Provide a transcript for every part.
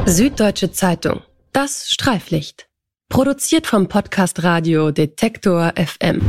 Süddeutsche Zeitung. Das Streiflicht. Produziert vom Podcast Radio Detektor FM.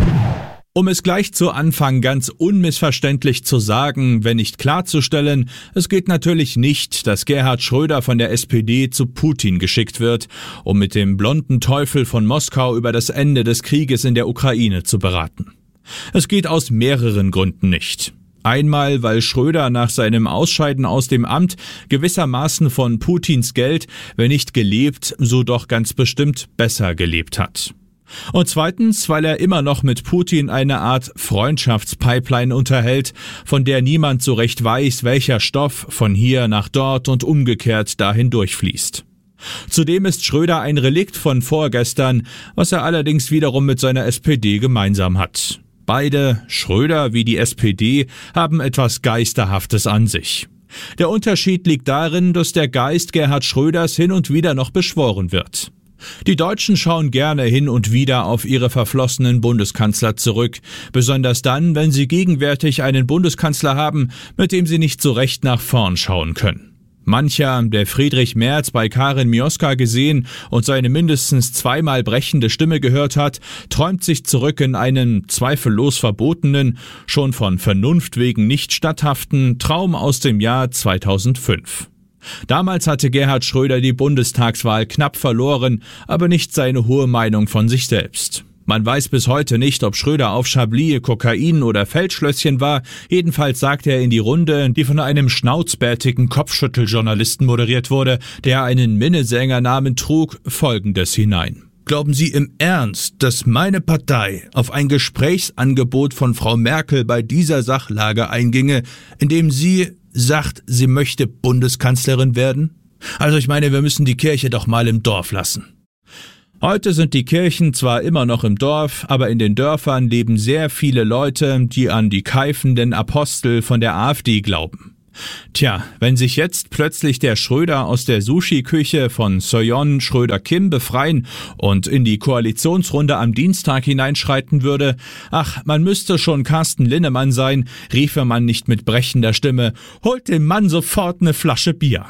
Um es gleich zu Anfang ganz unmissverständlich zu sagen, wenn nicht klarzustellen, es geht natürlich nicht, dass Gerhard Schröder von der SPD zu Putin geschickt wird, um mit dem blonden Teufel von Moskau über das Ende des Krieges in der Ukraine zu beraten. Es geht aus mehreren Gründen nicht. Einmal, weil Schröder nach seinem Ausscheiden aus dem Amt gewissermaßen von Putins Geld, wenn nicht gelebt, so doch ganz bestimmt besser gelebt hat. Und zweitens, weil er immer noch mit Putin eine Art Freundschaftspipeline unterhält, von der niemand so recht weiß, welcher Stoff von hier nach dort und umgekehrt dahin durchfließt. Zudem ist Schröder ein Relikt von vorgestern, was er allerdings wiederum mit seiner SPD gemeinsam hat. Beide, Schröder wie die SPD, haben etwas Geisterhaftes an sich. Der Unterschied liegt darin, dass der Geist Gerhard Schröders hin und wieder noch beschworen wird. Die Deutschen schauen gerne hin und wieder auf ihre verflossenen Bundeskanzler zurück, besonders dann, wenn sie gegenwärtig einen Bundeskanzler haben, mit dem sie nicht so recht nach vorn schauen können. Mancher, der Friedrich Merz bei Karin Mioska gesehen und seine mindestens zweimal brechende Stimme gehört hat, träumt sich zurück in einen zweifellos verbotenen, schon von Vernunft wegen nicht statthaften Traum aus dem Jahr 2005. Damals hatte Gerhard Schröder die Bundestagswahl knapp verloren, aber nicht seine hohe Meinung von sich selbst. Man weiß bis heute nicht, ob Schröder auf Chablis, Kokain oder Feldschlösschen war. Jedenfalls sagte er in die Runde, die von einem schnauzbärtigen Kopfschütteljournalisten moderiert wurde, der einen Minnesängernamen trug, Folgendes hinein. Glauben Sie im Ernst, dass meine Partei auf ein Gesprächsangebot von Frau Merkel bei dieser Sachlage einginge, indem sie sagt, sie möchte Bundeskanzlerin werden? Also ich meine, wir müssen die Kirche doch mal im Dorf lassen. Heute sind die Kirchen zwar immer noch im Dorf, aber in den Dörfern leben sehr viele Leute, die an die keifenden Apostel von der AfD glauben. Tja, wenn sich jetzt plötzlich der Schröder aus der Sushi-Küche von Soyeon Schröder-Kim befreien und in die Koalitionsrunde am Dienstag hineinschreiten würde, ach, man müsste schon Carsten Linnemann sein, riefe man nicht mit brechender Stimme, holt dem Mann sofort eine Flasche Bier.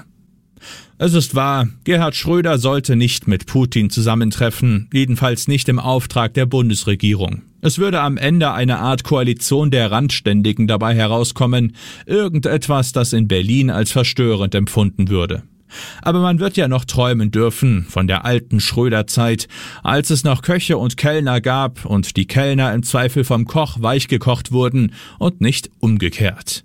Es ist wahr, Gerhard Schröder sollte nicht mit Putin zusammentreffen, jedenfalls nicht im Auftrag der Bundesregierung. Es würde am Ende eine Art Koalition der Randständigen dabei herauskommen, irgendetwas, das in Berlin als verstörend empfunden würde. Aber man wird ja noch träumen dürfen von der alten Schröder-Zeit, als es noch Köche und Kellner gab und die Kellner im Zweifel vom Koch weichgekocht wurden und nicht umgekehrt.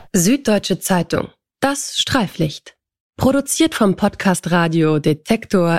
Süddeutsche Zeitung. Das Streiflicht. Produziert vom Podcast Radio Detektor